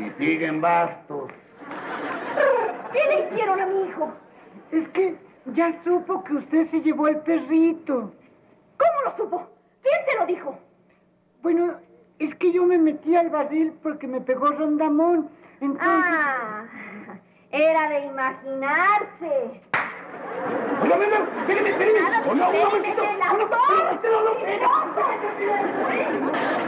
Y siguen bastos. ¿Qué le hicieron a mi hijo? Es que ya supo que usted se llevó el perrito. ¿Cómo lo supo? ¿Quién se lo dijo? Bueno, es que yo me metí al barril porque me pegó Rondamón. Entonces... Era de imaginarse. ¡Espérame! ¡No, un momentito! ¡El actor!